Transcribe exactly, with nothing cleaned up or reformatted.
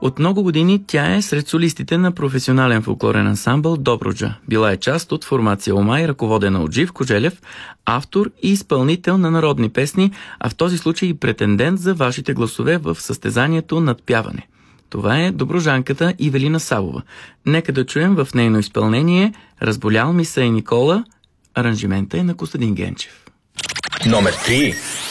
От много години тя е сред солистите на професионален фолклорен ансамбъл Добруджа. Била е част от формация Омай, ръководена от Жив Коджелев, автор и изпълнител на народни песни, а в този случай и претендент за вашите гласове в състезанието надпяване. Това е добруджанката Ивелина Савова. Нека да чуем в нейно изпълнение "Разболял ми се е Никола", аранжимента е на Костадин Генчев. Номер три.